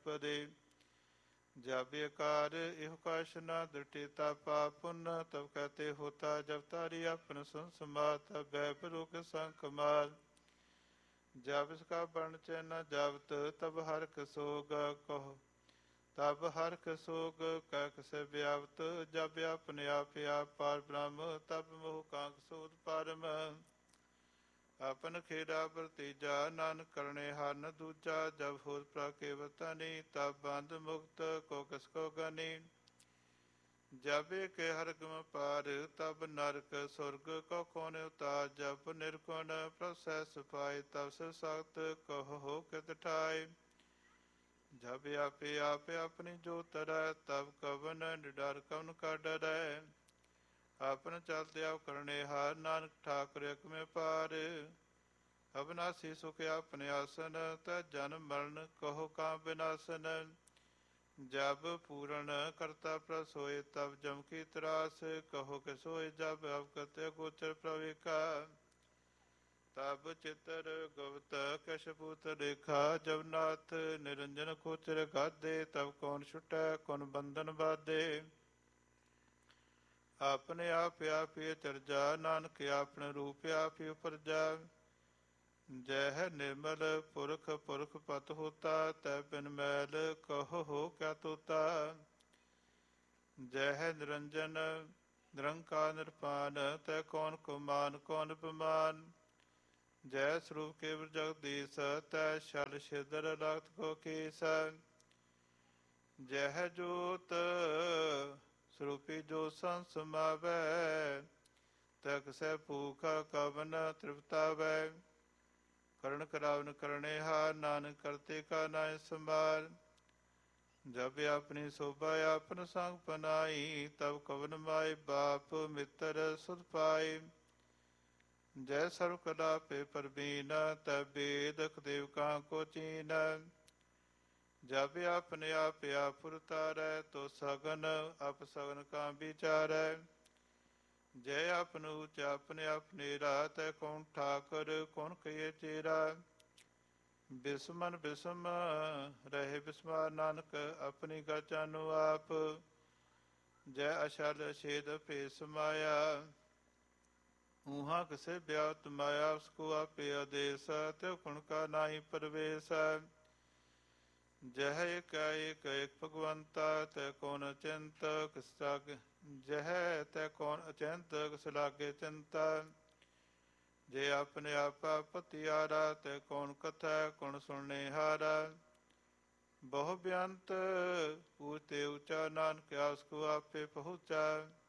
ਪਦੇ। जब बेकार इह कश न दृढ़ता पापुन तब कहते होता जब तारी अपन संसमार तब बैपरुक संकमार। जब इसका वर्ण चैन जावत तब हरक सोग कहो तब हरक सोग कहक से व्यावत। जब अपने आप पार ब्रह्म तब मोह कांक सोध परम। अपन खेड़ा भरतीजा नानक करने हार न दूजा। जब होर प्रकेवतनी तब बंध मुक्त को किसको गनी। जब एक हरगम पार तब नरक स्वर्ग को कौन उतार। जब निर्गुण प्रसैस पाए तब से सख्त कहो कित ठाए। जब आपे आप अपनी जो तरह तब कवन निडर कवन का डरै। अपन चलते आप करने हार नानक ठाकुर एक में पार। अविनाशी सुख अपने आसन तै जन्म मरण कहो काम विनाशन। जब पूरण करता प्रसोए तब जम की त्रास कहो के सोए। जब अवगत गोचर प्रवेका तब चितर गुप्त कशपूत रेखा। जब नाथ निरंजन गोचर गादे तब कौन छुटै कौन बंधन बाधे। अपने आप चर्जा नानक अपने रूप आप उपरजा। जय निर्मल पुरख पुरख पत होता तै बिन मैल कहो हो क्या तोता। जय निरंजन निरंकार निरपान तै कौन कुमान कौन अपमान। जय स्वरूप केवल जगदीश तै शल छिदर लखत को केस। जय जोत स्वरूपी जो संस समावै तै कसै भूखा कवन तृप्तावै। करण करावन करने हार नानक करते का नाय संभार। जब अपनी शोभा आपन संग पनाई तब कवन माय बाप मित्र सुध पाए। जय सर्व कला पे परबीन तब वेद देवका को चीन। जब अपने आप उतारै तो सगन अपसगन का विचारै। जय अपन ऊच अपने अपनेरा तै कौन ठाकर कौन कहिए चेरा। बिस्मन बिस्म रहे बिस्मार नानक अपनी गचानु आप। जय अशल छेद पे समाया ऊहा किसे ब्यात माया। उसको आपे आदेश त्यो गुण का नाही प्रवेश। जह एक भगवंता तै कौन अचिंत किस जह तै कौन अचिंत किस लागे चिंता। जे अपने आप पतियारा तै कौन कथा कौन सुनने हारा। बहु बेअंत ऊते ऊंचा नानक उसको आपे पहुँचा।